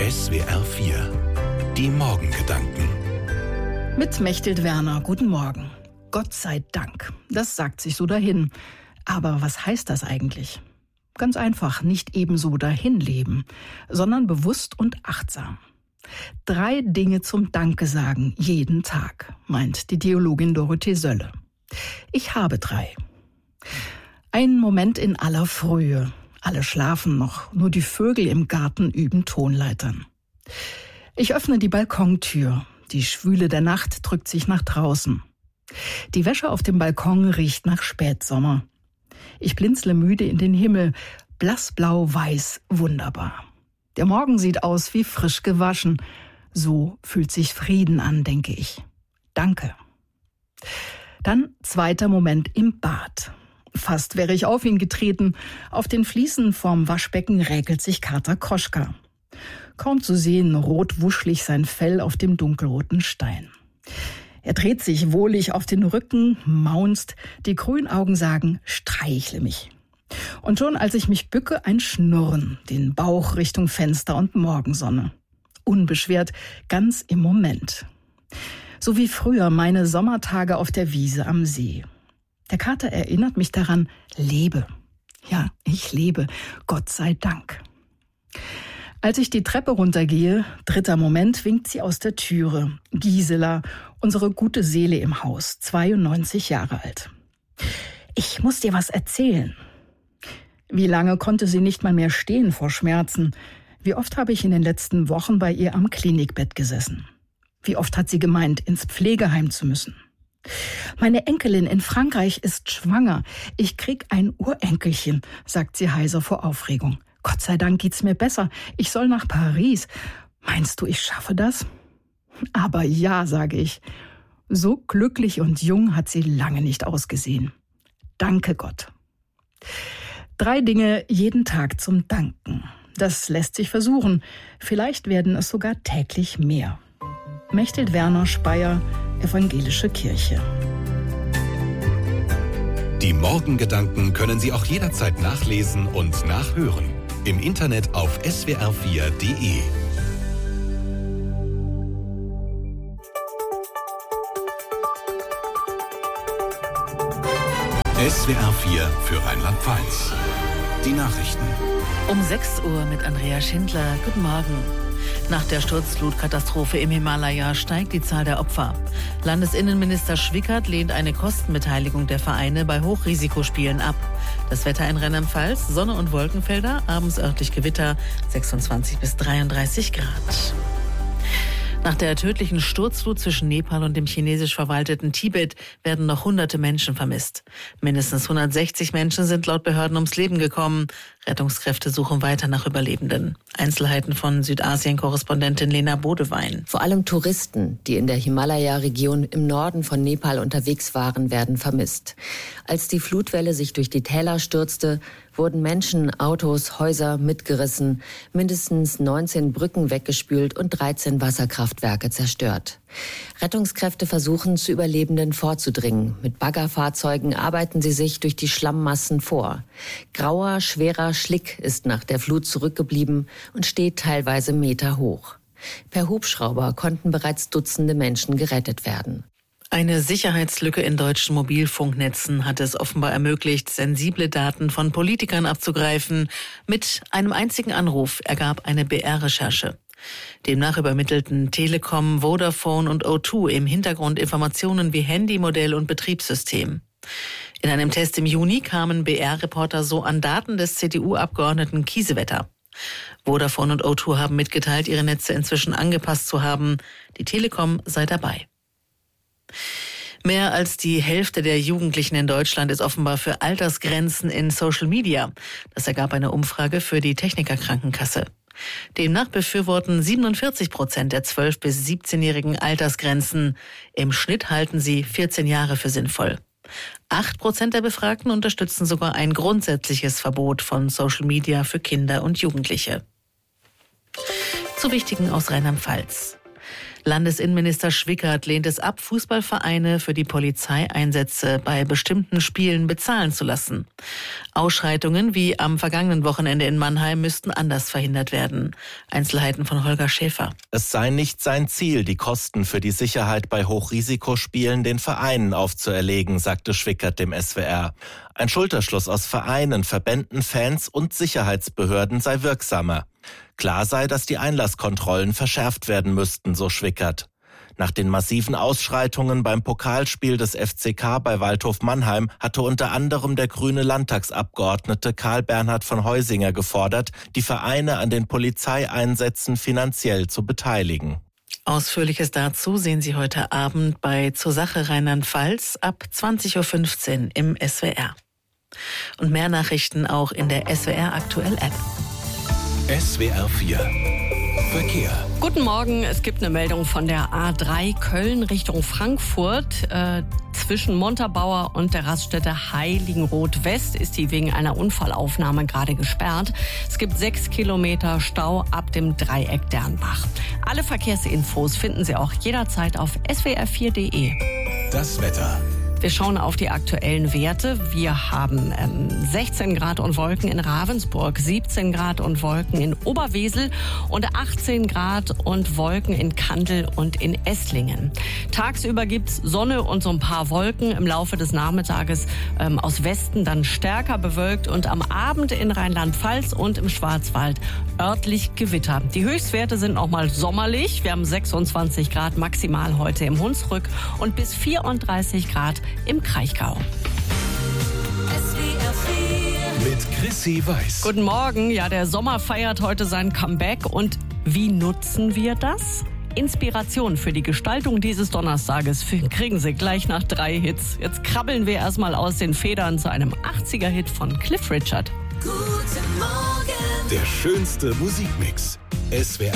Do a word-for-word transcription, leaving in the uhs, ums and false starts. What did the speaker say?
S W R vier. Die Morgengedanken. Mit Mechthild Werner, guten Morgen. Gott sei Dank, das sagt sich so dahin. Aber was heißt das eigentlich? Ganz einfach, nicht ebenso dahin leben, sondern bewusst und achtsam. Drei Dinge zum Danke sagen, jeden Tag, meint die Theologin Dorothee Sölle. Ich habe drei. Ein Moment in aller Frühe. Alle schlafen noch, nur die Vögel im Garten üben Tonleitern. Ich öffne die Balkontür. Die Schwüle der Nacht drückt sich nach draußen. Die Wäsche auf dem Balkon riecht nach Spätsommer. Ich blinzle müde in den Himmel. Blassblau-weiß, wunderbar. Der Morgen sieht aus wie frisch gewaschen. So fühlt sich Frieden an, denke ich. Danke. Dann zweiter Moment im Bad. Fast wäre ich auf ihn getreten. Auf den Fliesen vorm Waschbecken räkelt sich Kater Koschka. Kaum zu sehen, rot wuschelig sein Fell auf dem dunkelroten Stein. Er dreht sich wohlig auf den Rücken, maunzt. Die Grünaugen sagen, streichle mich. Und schon als ich mich bücke, ein Schnurren, den Bauch Richtung Fenster und Morgensonne. Unbeschwert, ganz im Moment. So wie früher meine Sommertage auf der Wiese am See. Der Kater erinnert mich daran, lebe. Ja, ich lebe, Gott sei Dank. Als ich die Treppe runtergehe, dritter Moment, winkt sie aus der Türe. Gisela, unsere gute Seele im Haus, zweiundneunzig Jahre alt. Ich muss dir was erzählen. Wie lange konnte sie nicht mal mehr stehen vor Schmerzen? Wie oft habe ich in den letzten Wochen bei ihr am Klinikbett gesessen? Wie oft hat sie gemeint, ins Pflegeheim zu müssen? Meine Enkelin in Frankreich ist schwanger. Ich krieg ein Urenkelchen, sagt sie heiser vor Aufregung. Gott sei Dank geht's mir besser. Ich soll nach Paris. Meinst du, ich schaffe das? Aber ja, sage ich. So glücklich und jung hat sie lange nicht ausgesehen. Danke Gott. Drei Dinge jeden Tag zum Danken. Das lässt sich versuchen. Vielleicht werden es sogar täglich mehr. Mechthild Werner, Speyer, Evangelische Kirche. Die Morgengedanken können Sie auch jederzeit nachlesen und nachhören. Im Internet auf S W R vier Punkt de. S W R vier für Rheinland-Pfalz. Die Nachrichten. Um sechs Uhr mit Andrea Schindler. Guten Morgen. Nach der Sturzflutkatastrophe im Himalaya steigt die Zahl der Opfer. Landesinnenminister Schwickert lehnt eine Kostenbeteiligung der Vereine bei Hochrisikospielen ab. Das Wetter in Rheinland-Pfalz, Sonne und Wolkenfelder, abends örtlich Gewitter, sechsundzwanzig bis dreiunddreißig Grad. Nach der tödlichen Sturzflut zwischen Nepal und dem chinesisch verwalteten Tibet werden noch hunderte Menschen vermisst. Mindestens hundertsechzig Menschen sind laut Behörden ums Leben gekommen. Rettungskräfte suchen weiter nach Überlebenden. Einzelheiten von Südasien-Korrespondentin Lena Bodewein. Vor allem Touristen, die in der Himalaya-Region im Norden von Nepal unterwegs waren, werden vermisst. Als die Flutwelle sich durch die Täler stürzte, wurden Menschen, Autos, Häuser mitgerissen, mindestens neunzehn Brücken weggespült und dreizehn Wasserkraftwerke zerstört. Rettungskräfte versuchen, zu Überlebenden vorzudringen. Mit Baggerfahrzeugen arbeiten sie sich durch die Schlammmassen vor. Grauer, schwerer Schlick ist nach der Flut zurückgeblieben und steht teilweise Meter hoch. Per Hubschrauber konnten bereits Dutzende Menschen gerettet werden. Eine Sicherheitslücke in deutschen Mobilfunknetzen hat es offenbar ermöglicht, sensible Daten von Politikern abzugreifen. Mit einem einzigen Anruf ergab eine B R-Recherche. Demnach übermittelten Telekom, Vodafone und O zwei im Hintergrund Informationen wie Handymodell und Betriebssystem. In einem Test im Juni kamen B R-Reporter so an Daten des C D U-Abgeordneten Kiesewetter. Vodafone und O zwei haben mitgeteilt, ihre Netze inzwischen angepasst zu haben. Die Telekom sei dabei. Mehr als die Hälfte der Jugendlichen in Deutschland ist offenbar für Altersgrenzen in Social Media. Das ergab eine Umfrage für die Technikerkrankenkasse. Demnach befürworten siebenundvierzig Prozent der zwölf- bis siebzehnjährigen Altersgrenzen. Im Schnitt halten sie vierzehn Jahre für sinnvoll. Acht Prozent der Befragten unterstützen sogar ein grundsätzliches Verbot von Social Media für Kinder und Jugendliche. Zu Wichtigen aus Rheinland-Pfalz. Landesinnenminister Schwickert lehnt es ab, Fußballvereine für die Polizeieinsätze bei bestimmten Spielen bezahlen zu lassen. Ausschreitungen wie am vergangenen Wochenende in Mannheim müssten anders verhindert werden. Einzelheiten von Holger Schäfer. Es sei nicht sein Ziel, die Kosten für die Sicherheit bei Hochrisikospielen den Vereinen aufzuerlegen, sagte Schwickert dem S W R. Ein Schulterschluss aus Vereinen, Verbänden, Fans und Sicherheitsbehörden sei wirksamer. Klar sei, dass die Einlasskontrollen verschärft werden müssten, so Schwickert. Nach den massiven Ausschreitungen beim Pokalspiel des F C K bei Waldhof Mannheim hatte unter anderem der grüne Landtagsabgeordnete Karl Bernhard von Heusinger gefordert, die Vereine an den Polizeieinsätzen finanziell zu beteiligen. Ausführliches dazu sehen Sie heute Abend bei Zur Sache Rheinland-Pfalz ab zwanzig Uhr fünfzehn im S W R. Und mehr Nachrichten auch in der S W R Aktuell App. S W R vier Verkehr. Guten Morgen, es gibt eine Meldung von der A drei Köln Richtung Frankfurt. Äh, zwischen Montabaur und der Raststätte Heiligenroth West ist die wegen einer Unfallaufnahme gerade gesperrt. Es gibt sechs Kilometer Stau ab dem Dreieck Dernbach. Alle Verkehrsinfos finden Sie auch jederzeit auf S W R vier Punkt de. Das Wetter. Wir schauen auf die aktuellen Werte. Wir haben ähm, sechzehn Grad und Wolken in Ravensburg, siebzehn Grad und Wolken in Oberwesel und achtzehn Grad und Wolken in Kandel und in Esslingen. Tagsüber gibt's Sonne und so ein paar Wolken. Im Laufe des Nachmittages ähm, aus Westen dann stärker bewölkt und am Abend in Rheinland-Pfalz und im Schwarzwald örtlich Gewitter. Die Höchstwerte sind noch mal sommerlich. Wir haben sechsundzwanzig Grad maximal heute im Hunsrück und bis vierunddreißig Grad im Kraichgau. Mit Chrissy Weiß. Guten Morgen. Ja, der Sommer feiert heute sein Comeback. Und wie nutzen wir das? Inspiration für die Gestaltung dieses Donnerstages kriegen Sie gleich nach drei Hits. Jetzt krabbeln wir erstmal aus den Federn zu einem achtziger-Hit von Cliff Richard. Guten Morgen. Der schönste Musikmix. S W R